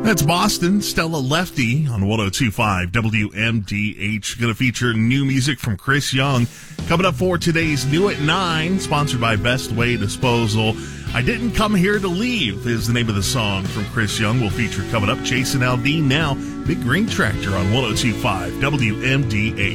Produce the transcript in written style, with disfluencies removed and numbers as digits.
That's Boston, Stella Lefty on 102.5 WMDH. Going to feature new music from Chris Young. Coming up for today's New at 9, sponsored by Best Way Disposal. I Didn't Come Here to Leave is the name of the song from Chris Young. We'll feature coming up Jason Aldean now. Big Green Tractor on 102.5 WMDH.